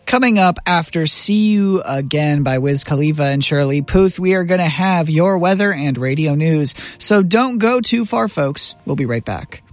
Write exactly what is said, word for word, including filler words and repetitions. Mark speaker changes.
Speaker 1: Coming up after See You Again by Wiz Khalifa and Shirley Puth, we are going to have your weather and radio news. So don't go too far, folks. We'll be right back.